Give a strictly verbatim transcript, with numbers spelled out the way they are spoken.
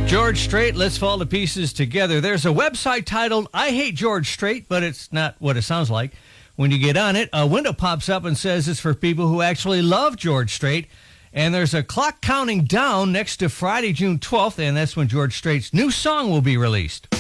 George Strait, Let's Fall to Pieces Together. There's a website titled I Hate George Strait, but it's not what it sounds like. When you get on it, a window pops up and says it's for people who actually love George Strait. And there's a clock counting down next to Friday, June twelfth, and that's when George Strait's new song will be released.